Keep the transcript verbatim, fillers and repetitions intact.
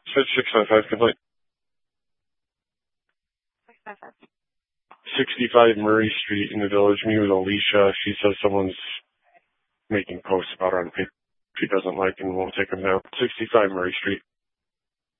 Said six five five complaint. six five five. sixty-five Murray Street in the village. Me with Alicia. She says someone's making posts about her on paper she doesn't like and won't take them down. sixty-five Murray Street.